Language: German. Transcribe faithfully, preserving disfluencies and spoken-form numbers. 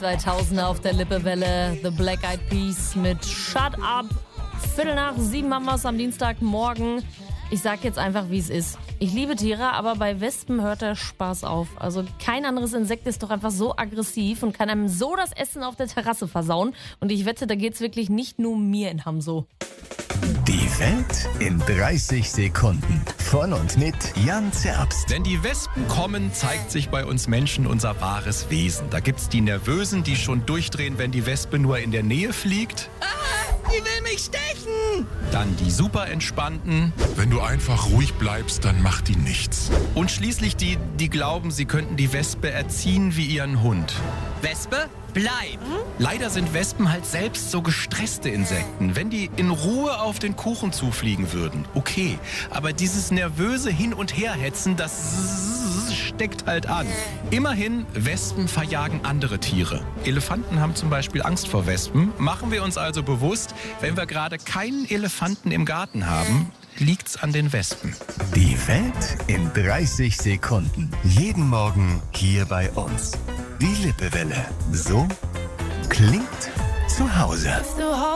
zweitausender auf der Lippewelle. The Black Eyed Peas mit Shut Up. Viertel nach sieben haben wir es am Dienstagmorgen. Ich sag jetzt einfach, wie es ist. Ich liebe Tiere, aber bei Wespen hört der Spaß auf. Also kein anderes Insekt ist doch einfach so aggressiv und kann einem so das Essen auf der Terrasse versauen. Und ich wette, da geht's wirklich nicht nur mir in Hamm so. Die Welt in dreißig Sekunden. Von und mit Jan Zerbst. Wenn die Wespen kommen, zeigt sich bei uns Menschen unser wahres Wesen. Da gibt's die Nervösen, die schon durchdrehen, wenn die Wespe nur in der Nähe fliegt. Ah, die will mich stechen! Dann die super entspannten. Wenn du einfach ruhig bleibst, dann macht die nichts. Und schließlich die, die glauben, sie könnten die Wespe erziehen wie ihren Hund. Wespe, bleib! Leider sind Wespen halt selbst so gestresste Insekten. Wenn die in Ruhe auf den Kuchen zufliegen würden, okay. Aber dieses nervöse Hin- und Herhetzen, das steckt halt an. Immerhin, Wespen verjagen andere Tiere. Elefanten haben zum Beispiel Angst vor Wespen. Machen wir uns also bewusst, wenn wir gerade keinen Elefanten im Garten haben, liegt's an den Wespen. Die Welt in dreißig Sekunden. Jeden Morgen hier bei uns. Die Lippewelle. So klingt zu Hause.